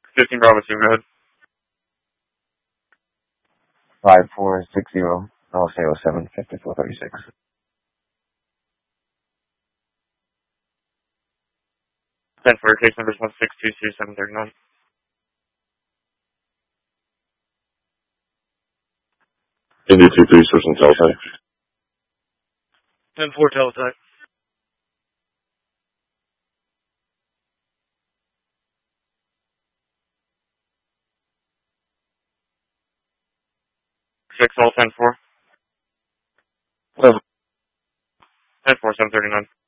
15 Bravo 2, go ahead. 5460, I'll say 07, 5436. 10 for case numbers 1622739. India 23, switching teletype. 10-4 teletype. Six all 10-4. 10-4 739.